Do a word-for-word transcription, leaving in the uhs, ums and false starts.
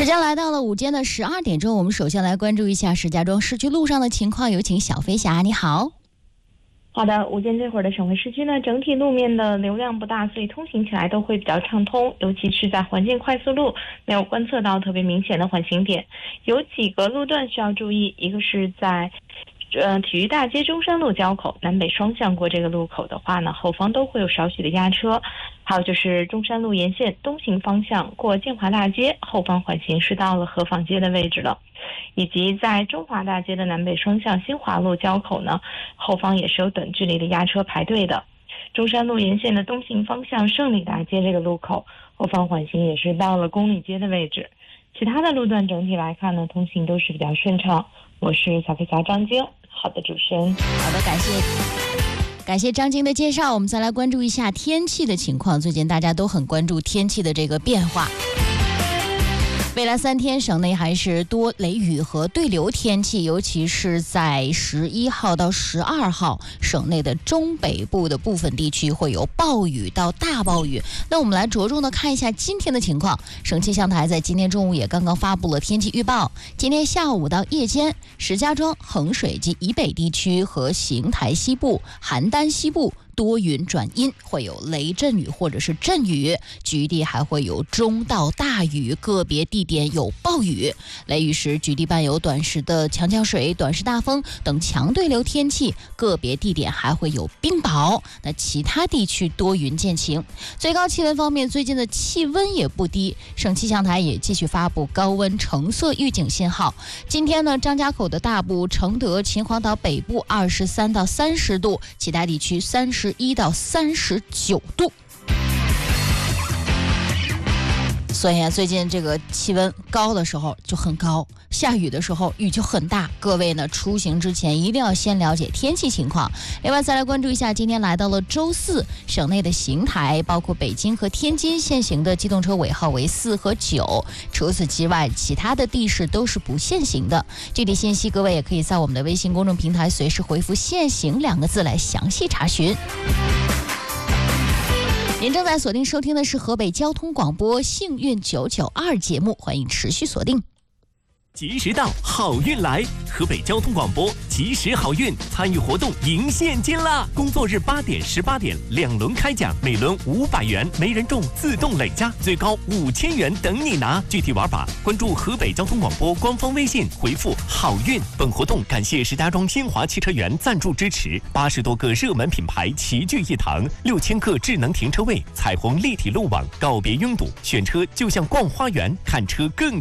时间来到了午间的十二点钟，我们首先来关注一下石家庄市区路上的情况，有请小飞侠，你好。 好的，午间这会儿的省会市区呢，整体路面的流量不大，所以通行起来都会比较畅通，尤其是在环境快速路没有观测到特别明显的缓行点，有几个路段需要注意，一个是在呃，体育大街中山路交口南北双向过这个路口的话呢，后方都会有少许的压车。还有就是中山路沿线东行方向过建华大街，后方缓行是到了河坊街的位置了。以及在中华大街的南北双向新华路交口呢，后方也是有等距离的压车排队的。中山路沿线的东行方向胜利大街这个路口，后方缓行也是到了公里街的位置。其他的路段整体来看呢，通行都是比较顺畅。我是小飞侠张晶。好的，主持人。 好的，感谢感谢张晶的介绍。我们再来关注一下天气的情况。最近大家都很关注天气的这个变化。未来三天，省内还是多雷雨和对流天气，尤其是在十一号到十二号，省内的中北部的部分地区会有暴雨到大暴雨。那我们来着重的看一下今天的情况。省气象台在今天中午也刚刚发布了天气预报，今天下午到夜间，石家庄、衡水及以北地区和邢台西部、邯郸西部多云转阴，会有雷阵雨或者是阵雨，局地还会有中到大雨，个别地点有暴雨。雷雨时，局地伴有短时的强降水、短时大风等强对流天气，个别地点还会有冰雹。那其他地区多云见晴。最高气温方面，最近的气温也不低，省气象台也继续发布高温橙色预警信号。今天呢，张家口的大部、承德、秦皇岛北部二十三到三十度，其他地区三十一到三十九度。所以啊，最近这个气温高的时候就很高，下雨的时候雨就很大。各位呢，出行之前一定要先了解天气情况。另外再来关注一下，今天来到了周四，省内的邢台包括北京和天津限行的机动车尾号为四和九，除此之外，其他的地市都是不限行的。具体信息各位也可以在我们的微信公众平台随时回复限行两个字来详细查询。您正在锁定收听的是河北交通广播幸运九九二节目，欢迎持续锁定。 及时到，好运来！河北交通广播及时好运参与活动赢现金啦！工作日八点、十八点两轮开奖，每轮五百元，没人中自动累加，最高五千元等你拿。具体玩法，关注河北交通广播官方微信，回复“好运”。本活动感谢石家庄新华汽车园赞助支持，八十多个热门品牌齐聚一堂，六千个智能停车位，彩虹立体路网，告别拥堵，选车就像逛花园，看车更